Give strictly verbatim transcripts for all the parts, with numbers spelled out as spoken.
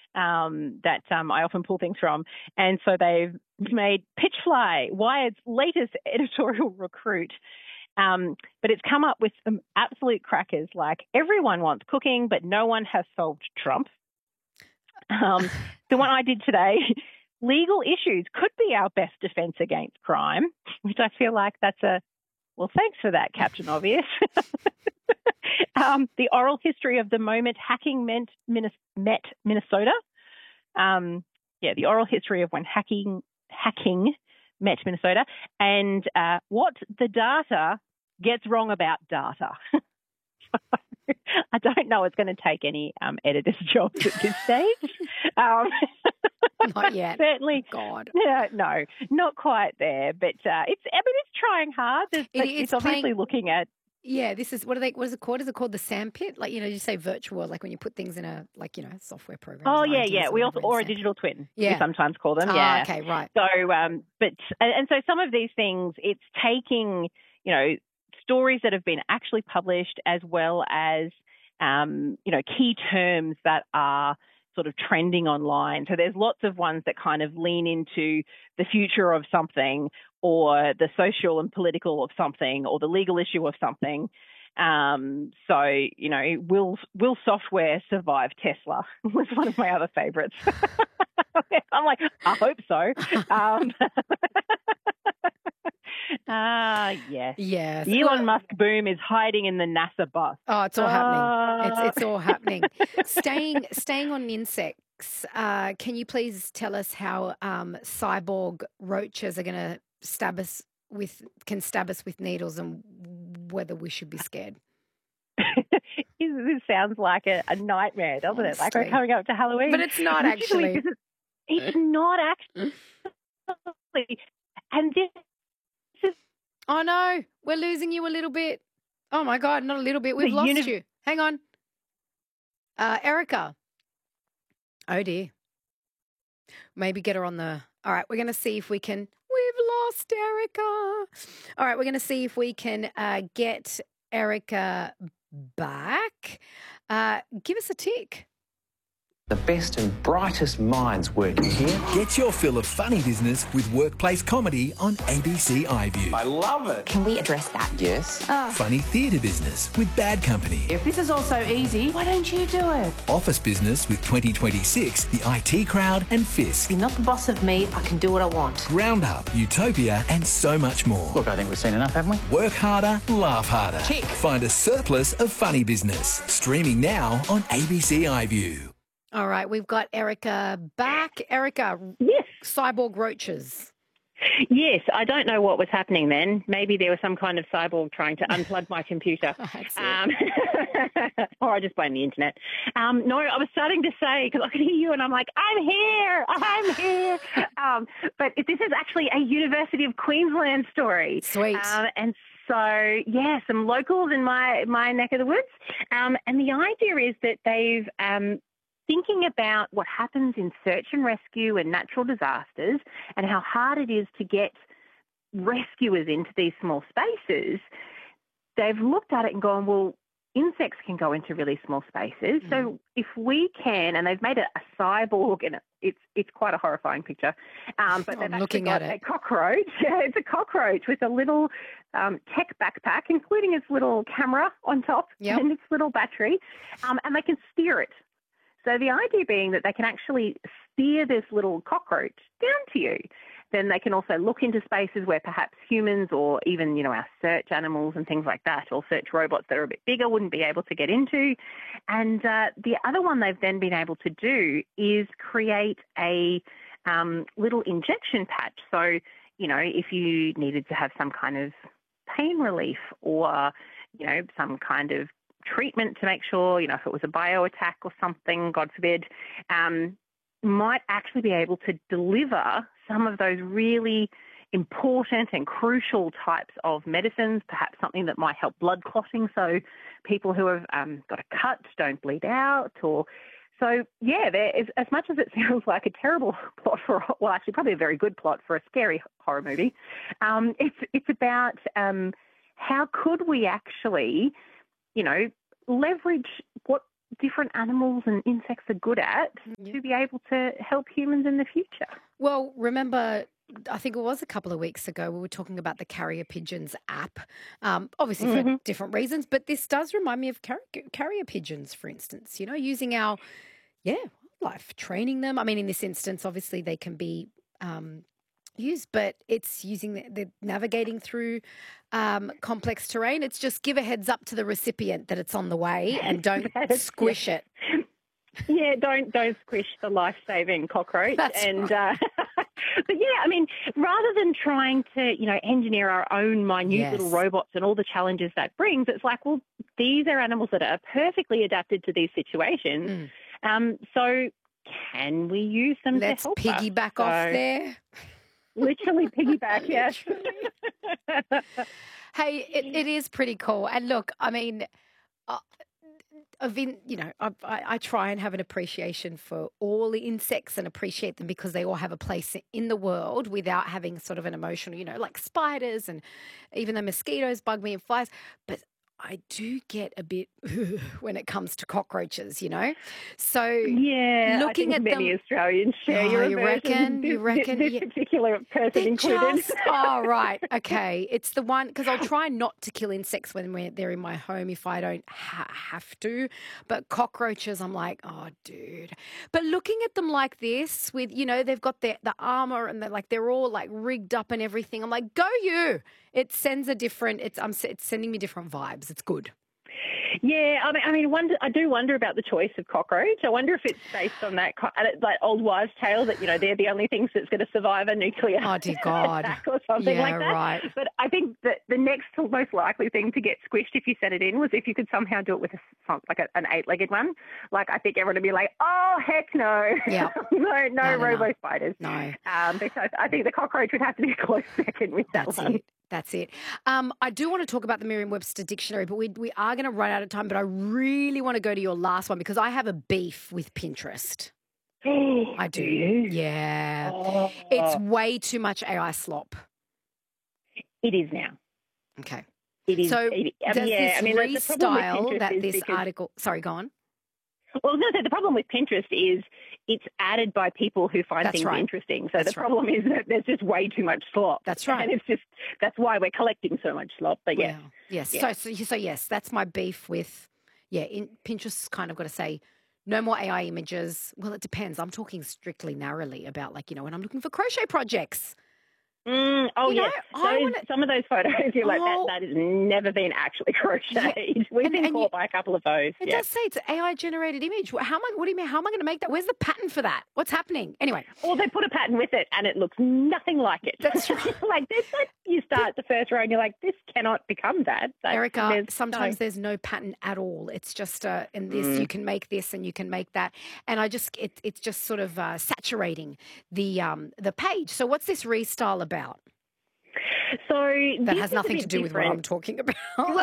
um, that um, I often pull things from. And so they've made Pitchfly, Wired's latest editorial recruit. Um, but it's come up with some absolute crackers, like everyone wants cooking, but no one has solved Trump. Um, the one I did today, legal issues could be our best defense against crime, which I feel like that's a, well, thanks for that, Captain Obvious. um, the oral history of the moment hacking meant, met Minnesota. Um, yeah, the oral history of when hacking hacking met Minnesota, and uh, what the data gets wrong about data. I don't know it's going to take any um, editor's jobs at this stage. Um, not yet. Certainly. God. Yeah, no, not quite there. But uh, it's, I mean, it's trying hard. There's, It- but it's it's obviously playing- looking at. Yeah, this is, what are they, what is it called? Is it called the sandpit? Like, you know, you say virtual, like when you put things in a, like, you know, software program. Oh, yeah, yeah. We also, or a digital twin, Yeah. we sometimes call them. Ah, yeah. okay, right. So, um, but, and, and so some of these things, it's taking, you know, stories that have been actually published as well as, um, you know, key terms that are sort of trending online. So there's lots of ones that kind of lean into the future of something or the social and political of something or the legal issue of something. Um, so, you know, will will software survive Tesla was one of my other favourites. I'm like, I hope so. Um, Ah, uh, yes. Yes. The Well- Elon Musk boom is hiding in the NASA bus. Oh, it's all happening. Uh, It's, it's all happening. staying, staying on insects, uh, can you please tell us how um, cyborg roaches are going to stab us with, can stab us with needles and whether we should be scared? This sounds like a, a nightmare, doesn't it? Like we're Honestly. coming up to Halloween. But it's not Literally, actually. this is- It's not actually. And this is Oh, no, we're losing you a little bit. Oh, my God, not a little bit. We've The lost uni- you. Hang on. Uh, Erica. Oh, dear. Maybe get her on the... All right, we're going to see if we can... We've lost Erica. All right, we're going to see if we can uh, get Erica back. Uh, give us a tick. The best and brightest minds working here. Get your fill of funny business with workplace comedy on A B C iView. I love it. Can we address that? Yes. Funny theatre business with Bad Company. If this is all so easy, why don't you do it? Office business with twenty twenty-six, the I T Crowd and Fisk. You're not the boss of me. I can do what I want. Round Up, Utopia and so much more. Look, I think we've seen enough, haven't we? Work harder, laugh harder. Tick. Find a surplus of funny business. Streaming now on A B C iView. All right, we've got Erica back. Erica, yes. cyborg roaches. Yes, I don't know what was happening then. Maybe there was some kind of cyborg trying to unplug my computer. That's it. Um, or I just blame the internet. Um, no, I was starting to say, because I could hear you and I'm like, I'm here, I'm here. um, but this is actually a University of Queensland story. Sweet. Um, and so, yeah, some locals in my, my neck of the woods. Um, and the idea is that they've... Um, thinking about what happens in search and rescue and natural disasters and how hard it is to get rescuers into these small spaces, they've looked at it and gone, well, insects can go into really small spaces. Mm. So if we can, and they've made a, a cyborg, and it's it's quite a horrifying picture, um, but I'm they've actually looking got at it. a cockroach. Yeah, it's a cockroach with a little um, tech backpack, including its little camera on top Yep. and its little battery, um, and they can steer it. So the idea being that they can actually steer this little cockroach down to you. Then they can also look into spaces where perhaps humans or even, you know, our search animals and things like that, or search robots that are a bit bigger wouldn't be able to get into. And uh, the other one they've then been able to do is create a um, little injection patch. So, you know, if you needed to have some kind of pain relief or, you know, some kind of treatment to make sure, you know, if it was a bio attack or something, God forbid, um, might actually be able to deliver some of those really important and crucial types of medicines, perhaps something that might help blood clotting so people who have um, got a cut don't bleed out. Or so, yeah, there is, as much as it sounds like a terrible plot for, well, actually probably a very good plot for a scary horror movie, um, it's, it's about um, how could we actually, you know, leverage what different animals and insects are good at Yeah. to be able to help humans in the future. Well, remember, I think it was a couple of weeks ago, we were talking about the Carrier Pigeons app, um, obviously for Mm-hmm. different reasons, but this does remind me of car- carrier pigeons, for instance, you know, using our, yeah, wildlife, training them. I mean, in this instance, obviously they can be um, used, but it's using, the, the navigating through um, complex terrain. It's just give a heads up to the recipient that it's on the way and don't Yes, squish it. Yeah, don't don't squish the life-saving cockroach. That's and uh, but yeah, I mean, rather than trying to you know engineer our own minute Yes. little robots and all the challenges that brings, it's like, well, these are animals that are perfectly adapted to these situations. Mm. Um, so can we use them Let's to help piggyback us? off So, there. Literally piggyback, yes. Hey, it, it is pretty cool. And look, I mean, uh, I've been, you know, I, I, I try and have an appreciation for all the insects and appreciate them because they all have a place in the world without having sort of an emotional, you know, like spiders and even though mosquitoes bug me and flies. But I do get a bit when it comes to cockroaches, you know. So Yeah, looking I at think many them, Australians share Oh, your you aversion. reckon? This, You reckon? This, Yeah. this particular person they're included. just oh right, okay. It's the one because I'll try not to kill insects when we're, they're in my home if I don't ha- have to. But cockroaches, I'm like, oh, dude. But looking at them like this, with you know, they've got the the armor and they're like they're all like rigged up and everything. I'm like, go you! It sends a different. It's I'm it's sending me different vibes. It's good. Yeah, I mean, I mean, wonder, I do wonder about the choice of cockroach. I wonder if it's based on that co- like old wives' tale that you know they're the only things that's going to survive a nuclear Oh dear God. attack or something Yeah, like that. right. But I think that the next most likely thing to get squished if you set it in was if you could somehow do it with a some- like a, an eight-legged one. Like I think everyone would be like, oh heck no, Yeah. no, no, No, no, robo no. spiders. No. Um, because I think the cockroach would have to be a close second with that That's one. it. That's it. Um, I do want to talk about the Merriam-Webster dictionary, but we we are going to run out of time. But I really want to go to your last one because I have a beef with Pinterest. I do. you? Yeah. Oh. It's way too much A I slop. It is now. Okay. It is. So it, um, does yeah, this I mean, the- the problem with restyle Pinterest that is this because- article... Sorry, go on. Well, I was going to say the problem with Pinterest is it's added by people who find That's things right. interesting. So That's the right. problem is that there's just way too much slop. That's right. And it's just that's why we're collecting so much slop. But yeah, Well, yes. Yeah. So, so, so, yes, that's my beef with... Yeah, in, Pinterest's kind of got to say... No more A I images. Well, it depends. I'm talking strictly narrowly about, like, you know, when I'm looking for crochet projects. Mm, oh You know, yes. I Those- wanna- some of those photos, you're like, Oh. that, that has never been actually crocheted. We've And- been and caught you- by a couple of those. It yeah. does say it's an A I generated image. How am I? What do you mean? How am I going to make that? Where's the pattern for that? What's happening? Anyway, Or they put a pattern with it and it looks nothing like it. That's right. like this, you start the first row and you're like, this cannot become that. That- Erica, there's sometimes no- there's no pattern at all. It's just uh, in this Mm. you can make this and you can make that, and I just it, it's just sort of uh, saturating the um, the page. So what's this restyle about? So That this has is a nothing bit to do with what different. I'm talking about. well,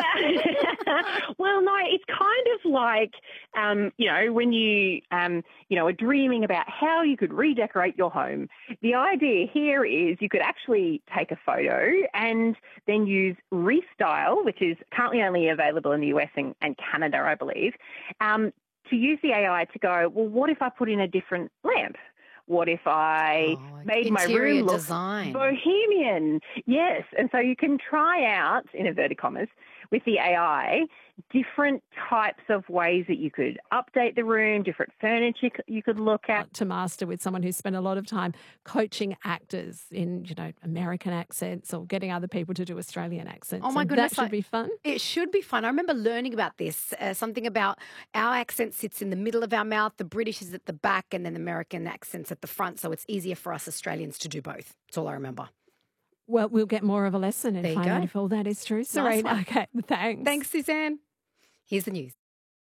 well, no, it's kind of like, um, you know, when you, um, you know, are dreaming about how you could redecorate your home. The idea here is you could actually take a photo and then use Restyle, which is currently only available in the U S and, and Canada, I believe, um, to use the A I to go, well, what if I put in a different lamp? What if I Oh, made my interior room look design. bohemian? Yes. And so you can try out, in inverted commas, with the A I, different types of ways that you could update the room, different furniture you could look at. To master with someone who's spent a lot of time coaching actors in, you know, American accents or getting other people to do Australian accents. Oh my And goodness, that should like- be fun. It should be fun. I remember learning about this, uh, something about our accent sits in the middle of our mouth, the British is at the back, and then the American accent's at the front. So it's easier for us Australians to do both. That's all I remember. Well, we'll get more of a lesson and There you find go. out if all that is true. Serena, one. okay, thanks. Thanks, Suzanne. Here's the news.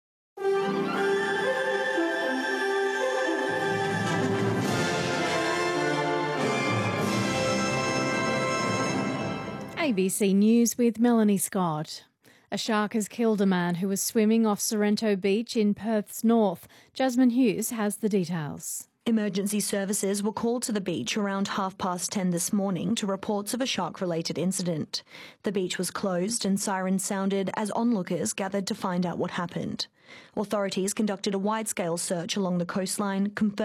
A B C News with Melanie Scott. A shark has killed a man who was swimming off Sorrento Beach in Perth's north. Jasmine Hughes has the details. Emergency services were called to the beach around half past ten this morning to reports of a shark-related incident. The beach was closed and sirens sounded as onlookers gathered to find out what happened. Authorities conducted a wide-scale search along the coastline, confirming